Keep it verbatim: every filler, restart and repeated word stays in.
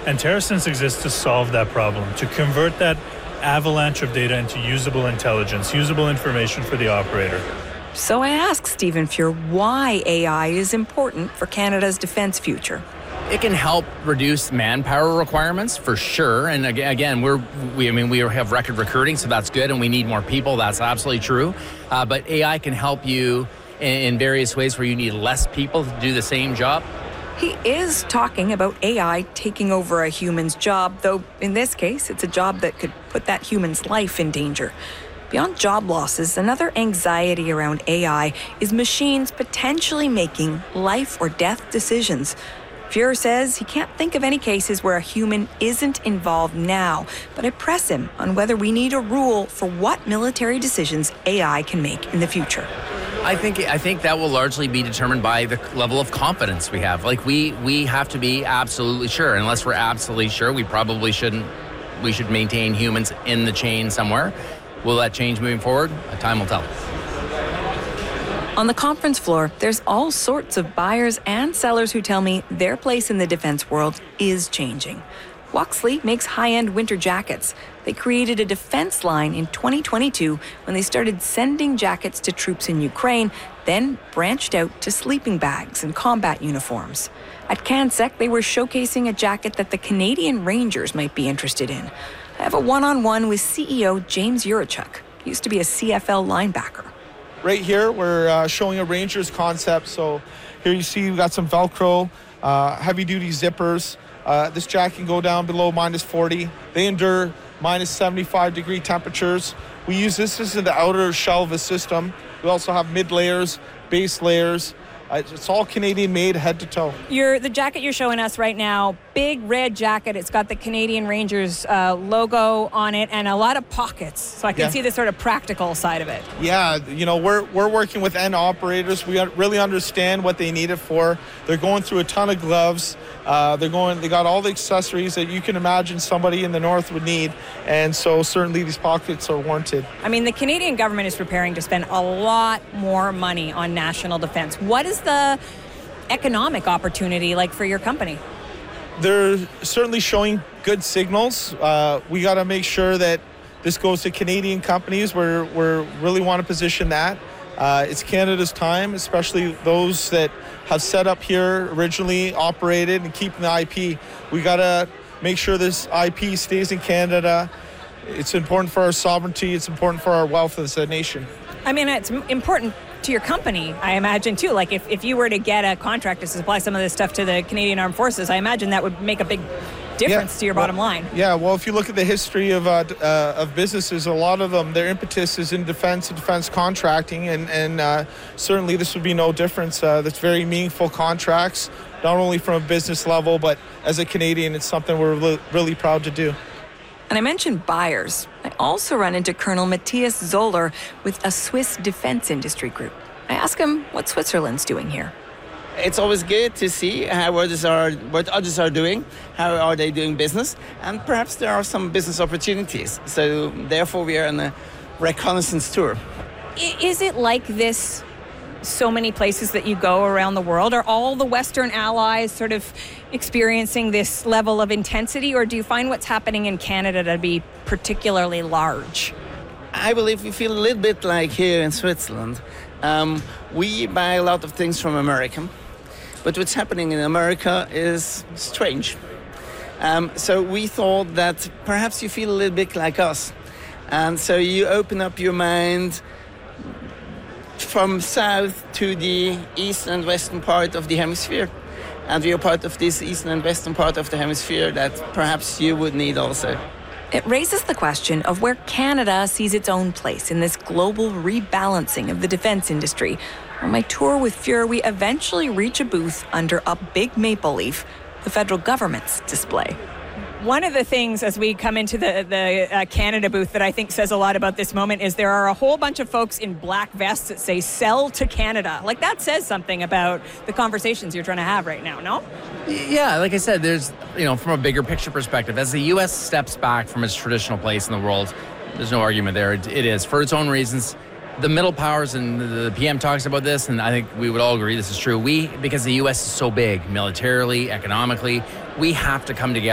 And TerraSense exists to solve that problem, to convert that avalanche of data into usable intelligence, usable information for the operator. So I asked Stephen Fuhr why A I is important for Canada's defense future. It can help reduce manpower requirements for sure. And again, we're we I mean we have record recruiting, so that's good, and we need more people. That's absolutely true. Uh, but A I can help you in, in various ways where you need less people to do the same job. He is talking about A I taking over a human's job, though in this case, it's a job that could put that human's life in danger. Beyond job losses, another anxiety around A I is machines potentially making life or death decisions. Fuhr says he can't think of any cases where a human isn't involved now, but I press him on whether we need a rule for what military decisions A I can make in the future. I think I think that will largely be determined by the level of confidence we have. Like we we have to be absolutely sure. Unless we're absolutely sure, we probably shouldn't. We should maintain humans in the chain somewhere. Will that change moving forward? Time will tell. On the conference floor, there's all sorts of buyers and sellers who tell me their place in the defense world is changing. Wuxley makes high-end winter jackets. They created a defense line in twenty twenty-two when they started sending jackets to troops in Ukraine, then branched out to sleeping bags and combat uniforms. At CanSec, they were showcasing a jacket that the Canadian Rangers might be interested in. I have a one-on-one with C E O James Yurichuk. He used to be a C F L linebacker. Right here, we're uh, showing a Rangers concept. So here you see we've got some Velcro, uh, heavy-duty zippers. Uh, this jacket can go down below minus forty. They endure minus seventy-five degree temperatures. We use this as the outer shell of a system. We also have mid layers, base layers. Uh, it's all Canadian made, head to toe. You're, the jacket you're showing us right now, big red jacket. It's got the Canadian Rangers uh, logo on it and a lot of pockets. So I can Yeah. see the sort of practical side of it. Yeah, you know, we're we're working with end operators. We really understand what they need it for. They're going through a ton of gloves. Uh, they're going. They got all the accessories that you can imagine somebody in the north would need, and so certainly these pockets are warranted. I mean, the Canadian government is preparing to spend a lot more money on national defense. What is the economic opportunity like for your company? They're certainly showing good signals. Uh, we got to make sure that this goes to Canadian companies. We're we really want to position that. Uh, it's Canada's time, especially those that have set up here originally, operated, and keeping the I P. We got to make sure this I P stays in Canada. It's important for our sovereignty. It's important for our wealth as a nation. I mean, it's important to your company, I imagine, too. Like, if, if you were to get a contract to supply some of this stuff to the Canadian Armed Forces, I imagine that would make a big difference yeah, to your well, bottom line. Yeah, well, if you look at the history of uh, uh, of businesses, a lot of them, their impetus is in defense and defense contracting, and, and uh, certainly this would be no difference. Uh, that's very meaningful contracts, not only from a business level, but as a Canadian, it's something we're li- really proud to do. And I mentioned buyers. I also run into Colonel Matthias Zoller with a Swiss defense industry group. I ask him what Switzerland's doing here. It's always good to see how others are, what others are doing, how are they doing business, and perhaps there are some business opportunities. So therefore we are on a reconnaissance tour. Is it like this so many places that you go around the world? Are all the Western allies sort of experiencing this level of intensity, or do you find what's happening in Canada to be particularly large? I believe we feel a little bit like here in Switzerland. Um, we buy a lot of things from America, but what's happening in America is strange. Um, so we thought that perhaps you feel a little bit like us. And so you open up your mind from south to the eastern and western part of the hemisphere. And we are part of this eastern and western part of the hemisphere that perhaps you would need also. It raises the question of where Canada sees its own place in this global rebalancing of the defense industry. On my tour with Fuhr, we eventually reach a booth under a big maple leaf, the federal government's display. One of the things as we come into the, the uh, Canada booth that I think says a lot about this moment is there are a whole bunch of folks in black vests that say "Sell to Canada." Like, that says something about the conversations you're trying to have right now, no? Yeah, like I said, there's, you know, from a bigger picture perspective, as the U S steps back from its traditional place in the world, there's no argument there. It, it is, for its own reasons. The middle powers, and the P M talks about this, and I think we would all agree this is true. We, because the U S is so big, militarily, economically, we have to come together.